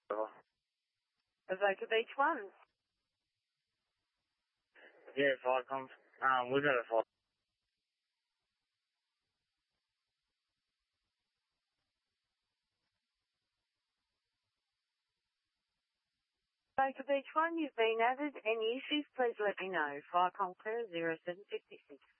Avoca Beach 1. Yeah, Viacom. We've got a fire. Avoca Beach 1, you've been added. Any issues, please let me know. Viacom Clear 0756.